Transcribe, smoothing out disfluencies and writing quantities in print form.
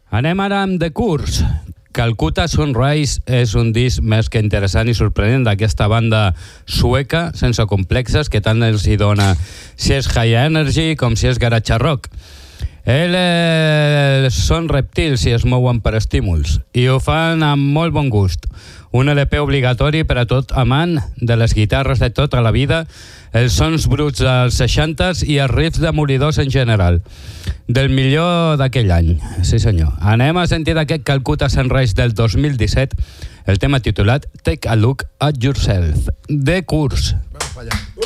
Anem ara amb The Cures. Calcutta Sunrise és un disc més que interessant i sorprenent d'aquesta banda sueca, sense complexes, que tant els hi dona si és high energy com si és garage rock. Són reptils i es mouen per estímuls, i ho fan amb molt bon gust. Un LP obligatori per a tot amant de les guitarres de tota la vida, els sons bruts dels 60s i els riffs demolidors en general. Del millor d'aquell any, sí senyor. Anem a sentir aquest Calcutta Sunrise del 2017, el tema titulat Take a Look at Yourself, The Cures. Vamos para allá.